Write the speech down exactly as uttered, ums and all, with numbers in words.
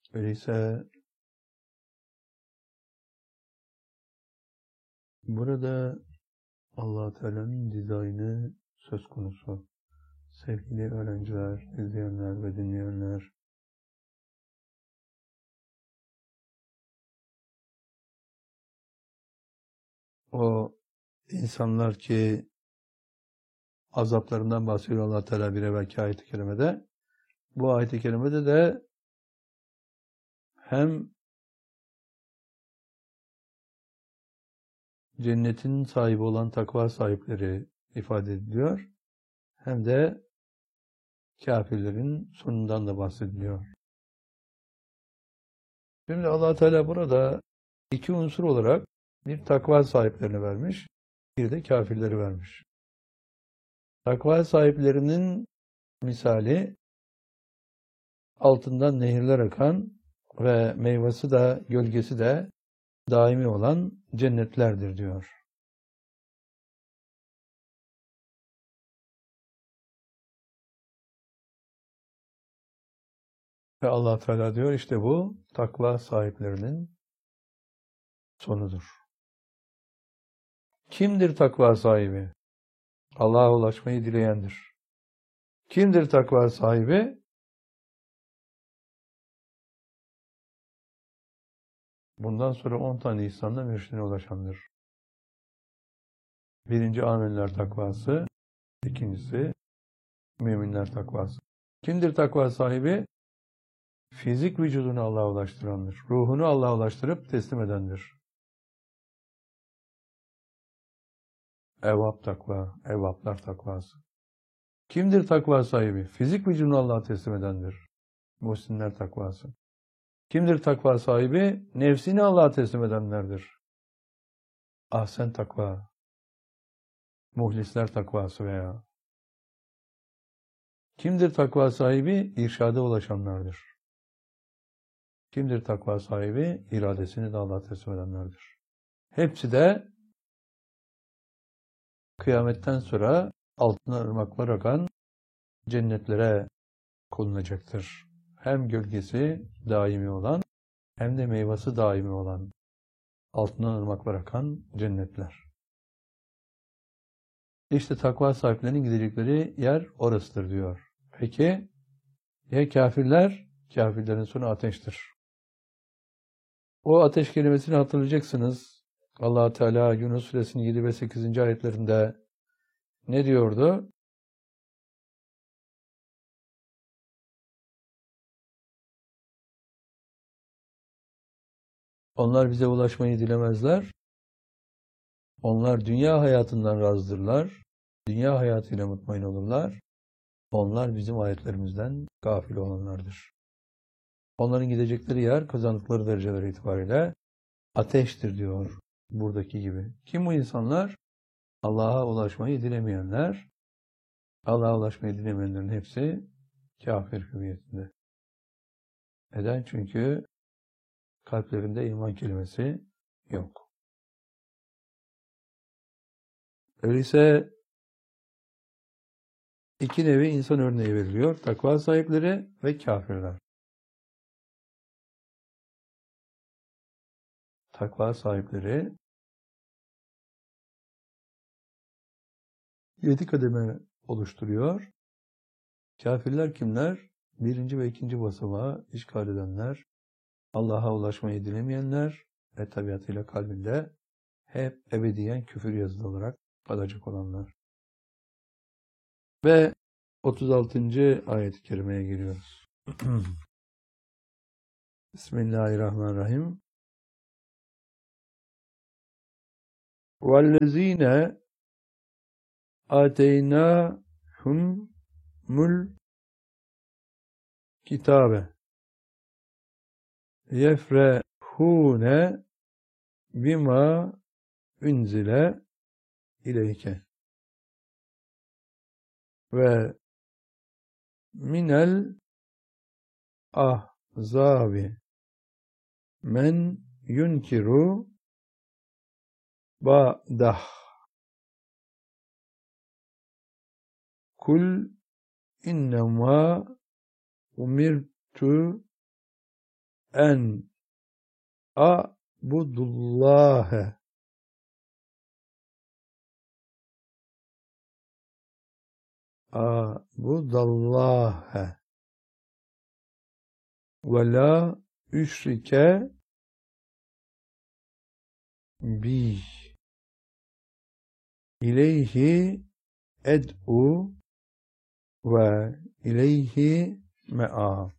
Öyleyse burada Allah Teala'nın dizaynı söz konusu. Sevgili öğrenciler, izleyenler ve dinleyenler, o insanlar ki azaplarından bahsediyor Allah Teala bir evvelki ayet-i kerimede. Bu ayet-i kerimede de hem cennetin sahibi olan takva sahipleri ifade ediliyor, hem de kafirlerin sonundan da bahsediliyor. Şimdi Allah Teala burada iki unsur olarak bir takva sahiplerini vermiş, bir de kafirleri vermiş. Takva sahiplerinin misali altından nehirler akan ve meyvesi de gölgesi de daimi olan cennetlerdir diyor. Ve Allah Teala diyor işte bu takva sahiplerinin sonudur. Kimdir takva sahibi? Allah'a ulaşmayı dileyendir. Kimdir takva sahibi? Bundan sonra on tane ihsanla mürşidine ulaşandır. Birinci amenler takvası, ikincisi müminler takvası. Kimdir takva sahibi? Fizik vücudunu Allah'a ulaştırandır. Ruhunu Allah'a ulaştırıp teslim edendir. Evvap takva, evvaplar takvası. Kimdir takva sahibi? Fizik vücudunu Allah'a teslim edendir. Muhsinler takvası. Kimdir takva sahibi? Nefsini Allah'a teslim edenlerdir. Ahsen takva. Muhlisler takvası veya. Kimdir takva sahibi? İrşada ulaşanlardır. Kimdir takva sahibi? İradesini de Allah'a teslim edenlerdir. Hepsi de kıyametten sonra altına ırmaklar akan cennetlere konulacaktır. Hem gölgesi daimi olan hem de meyvesi daimi olan altından ırmaklar akan cennetler. İşte takva sahiplerinin gidecekleri yer orasıdır diyor. Peki ya kafirler? Kafirlerin sonu ateştir. O ateş kelimesini hatırlayacaksınız. Allah Teala Yunus Suresinin yedi ve sekizinci ayetlerinde ne diyordu? Onlar bize ulaşmayı dilemezler. Onlar dünya hayatından razdırlar. Dünya hayatıyla mutmain olurlar. Onlar bizim ayetlerimizden gafil olanlardır. Onların gidecekleri yer kazandıkları dereceler itibariyle ateştir diyor buradaki gibi. Kim bu insanlar? Allah'a ulaşmayı dilemeyenler. Allah'a ulaşmayı dilemeyenlerin hepsi kafir hüviyetinde. Neden? Çünkü kalplerinde iman kelimesi yok. Öyleyse iki nevi insan örneği veriliyor. Takva sahipleri ve kafirler. Takva sahipleri yedi kademe oluşturuyor. Kafirler kimler? Birinci ve ikinci basamağı işgal edenler, Allah'a ulaşmayı dilemeyenler ve tabiatıyla kalbinde hep ebediyen küfür yazılı olarak kalacak olanlar. Ve otuz altıncı ayet-i kerimeye geliyoruz. Bismillahirrahmanirrahim. وَالَّذ۪ينَ آتَيْنَاهُمُ الْكِتَابَ يَفْرَحُونَ بِمَا اُنْزِلَ اِلَيْكَ ve minel ahzabi men yunkiru ba'dah kul innema umirtu en a'budullâhe a'budallâhe ve la üşrike bi ileyhi ed'u ve ileyhi me'ab.